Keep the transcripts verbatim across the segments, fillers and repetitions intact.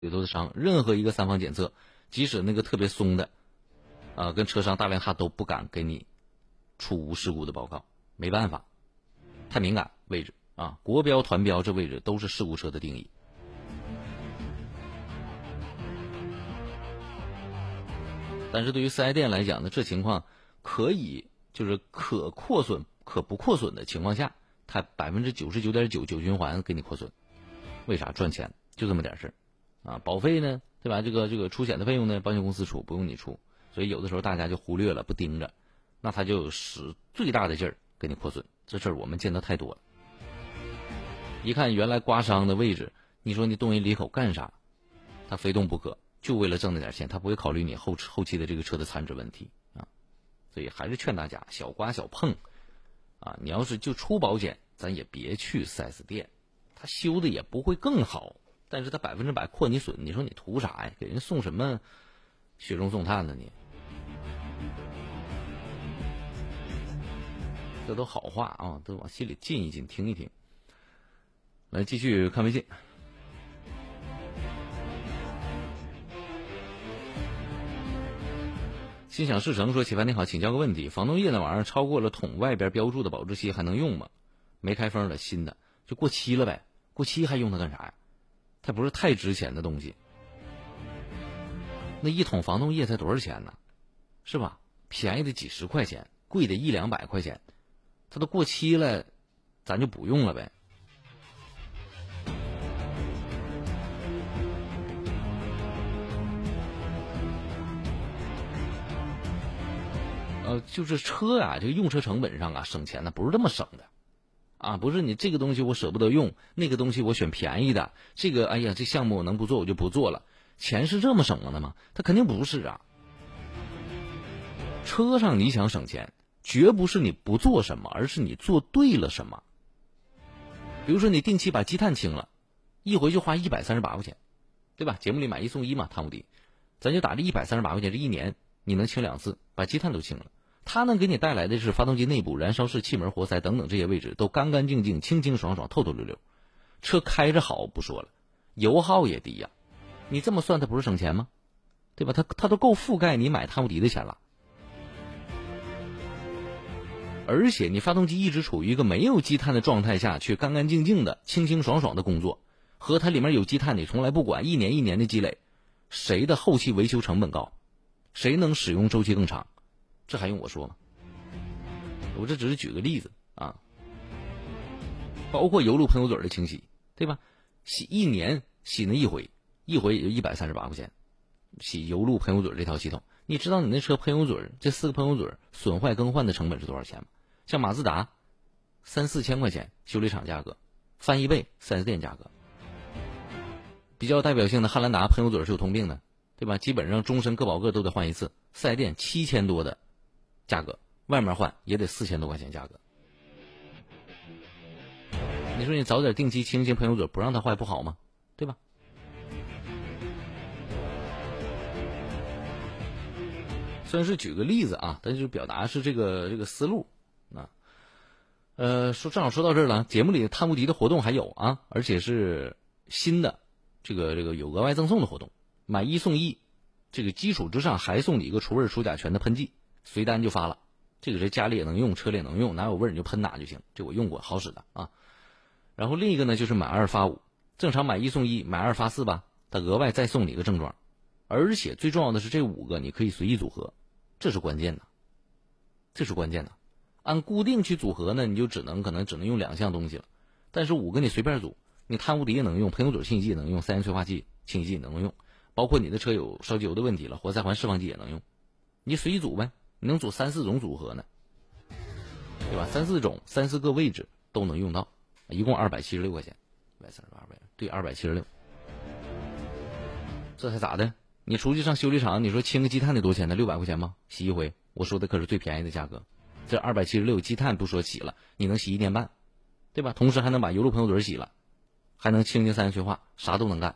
里头的伤，任何一个三方检测，即使那个特别松的，啊、呃，跟车商大连他都不敢给你出无事故的报告，没办法，太敏感位置啊，国标、团标这位置都是事故车的定义。但是对于四 S 店来讲呢，这情况可以就是可扩损、可不扩损的情况下，它百分之九十九点九九循环给你扩损，为啥？赚钱，就这么点事儿。啊，保费呢，对吧？这个这个出险的费用呢，保险公司出，不用你出，所以有的时候大家就忽略了，不盯着，那他就使最大的劲儿给你扩损，这事儿我们见得太多了。一看原来刮伤的位置，你说你动人离口干啥？他非动不可，就为了挣那点钱，他不会考虑你后后期的这个车的残值问题啊。所以还是劝大家，小刮小碰，啊，你要是就出保险，咱也别去 四 S 店，他修的也不会更好。但是他百分之百扩你损，你说你图啥呀？给人送什么雪中送炭呢你？这都好话啊，都往心里进一进，听一听。来继续看微信。心想事成说：“启凡你好，请教个问题，防冻液那玩意儿超过了桶外边标注的保质期还能用吗？没开封的新的就过期了呗，过期还用它干啥呀？它不是太值钱的东西。那一桶防冻液才多少钱呢？是吧？便宜的几十块钱，贵的一两百块钱，它都过期了，咱就不用了呗。”呃，就是车啊，这个用车成本上啊，省钱呢不是这么省的。啊，不是你这个东西我舍不得用，那个东西我选便宜的，这个哎呀，这项目我能不做我就不做了，钱是这么省了的吗？它肯定不是啊。车上你想省钱，绝不是你不做什么，而是你做对了什么。比如说你定期把积碳清了，一回就花一百三十八块钱，对吧？节目里买一送一嘛，汤姆迪，咱就打这一百三十八块钱，这一年你能清两次，把积碳都清了。它能给你带来的是发动机内部、燃烧室、气门、活塞等等这些位置都干干净净、清清爽爽、透透溜溜，车开着好不说了，油耗也低呀、啊。你这么算，它不是省钱吗？对吧？它它都够覆盖你买汤姆迪的钱了。而且你发动机一直处于一个没有积碳的状态下，去干干净净的、清清爽爽的工作，和它里面有积碳你从来不管，一年一年的积累，谁的后期维修成本高？谁能使用周期更长？这还用我说吗？我这只是举个例子啊，包括油路喷油嘴的清洗，对吧？洗一年洗那一回，一回也就一百三十八块钱，洗油路喷油嘴这套系统，你知道你那车喷油嘴这四个喷油嘴损坏更换的成本是多少钱吗？像马自达三四千块钱修理厂价格，翻一倍 四 S 店价格。比较代表性的汉兰达喷油嘴是有通病的，对吧？基本上终身各保各都得换一次，四 S 店七千多的价格，外面换也得四千多块钱价格。你说你早点定期清清喷油嘴，不让它坏不好吗？对吧？虽然是举个例子啊，但是表达是这个这个思路啊。呃，说正好说到这儿了，节目里汤姆迪的活动还有啊，而且是新的，这个这个有额外赠送的活动，买一送一，这个基础之上还送你一个除味除甲醛的喷剂，随单就发了。这个是家里也能用，车里也能用，哪有味儿你就喷哪就行，这我用过，好使的啊。然后另一个呢就是买二发五，正常买一送一，买二发四吧，它额外再送你一个正装，而且最重要的是这五个你可以随意组合，这是关键的，这是关键的。按固定去组合呢，你就只能可能只能用两项东西了，但是五个你随便组，你碳无敌也能用，喷油嘴清洗剂也能用，三元催化剂清洗剂也能用，包括你的车有烧机油的问题了，活塞环释放剂也能用，你随意组呗，你能组三四种组合呢，对吧？三四种三四个位置都能用到，一共二百七十六块钱，一百三十八倍，对，二百七十六，这才咋的？你出去上修理厂，你说清个积碳得多少钱呢？六百块钱吗？洗一回，我说的可是最便宜的价格。这二百七十六积碳不说洗了，你能洗一年半，对吧？同时还能把油路喷油嘴洗了，还能清清三元催化，啥都能干。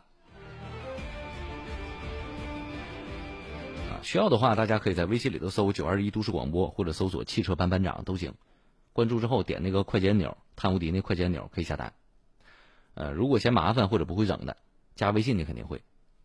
啊，需要的话，大家可以在微信里头搜九二一都市广播，或者搜索汽车班班长都行。关注之后点那个快捷按钮，碳无敌那快捷按钮可以下单。呃，如果嫌麻烦或者不会整的，加微信你肯定会。